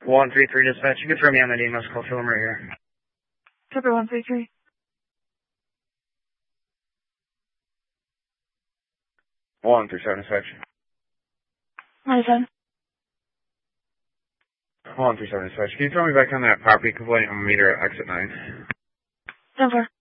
133 dispatch. You can throw me on that EMS call. Fill him right here. Copy 133. 137 dispatch. 97. 137 dispatch. Can you throw me back on that property complaint? I'm gonna meet her at exit 9. 10-4.